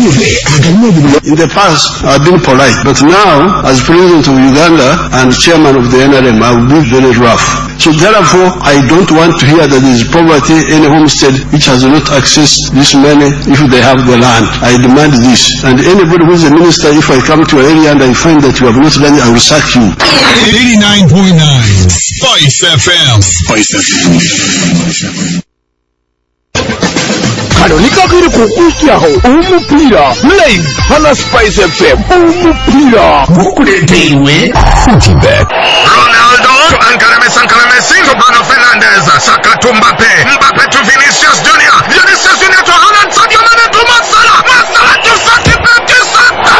In the past, I've been polite, but now, as President of Uganda and Chairman of the NRM, I will be very rough. So therefore, I don't want to hear that there is poverty in a homestead which has not accessed this money if they have the land. I demand this. And anybody who is a minister, if I come to your area and I find that you have not done it, I will sack you. 89.9 Spice FM. Spice FM. Kano nikakiri kukusiaho umupira live hana Spice FM umupira mukuletewe Futibet. Ronaldo Sankara Messi to Bruno Fernandes, Saka to Mbappe to Vinicius Junior to Haaland, Sadio Mane to Salah to Futibet to Saka.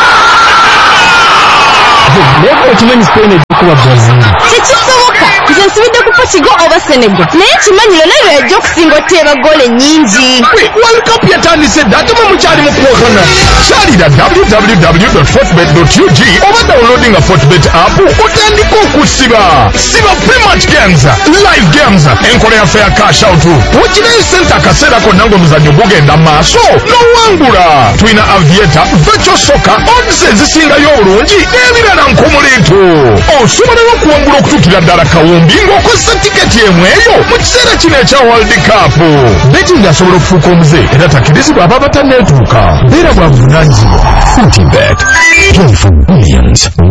Never to win Spain kuba Brazil. Kikisoboka kuzensividde ku Portugal oba Senegal. Naye kimanyiro nayo yajja okusinga otteeba goole nnyingi. World Cup yatandise ddatuma mukyali mu kwogana. Kyalira www.fortbet.ug oba downloading a Fortbet app otandika okusiba. Siba pre-match games, live games, enkola yaffe ya cash out. Wekinayo ssente akaseera konna ng'omuzannyo gugenda maaso n'owangula. Tulina Aviator, Virtual Soccer, odds ezisingayo obulungi n'ebirala nkumuliitu. Osobola n'okuwangula okutuukira ddala kawumbi ng'okozesa tiketi emu eyo mu kiseera kino ekya World Cup. Betting asobola okufuuka omuze era takkirizibwa aba batanneetuuka. Beera bwa buvunaanyizibwa. Futibet. Play for millions.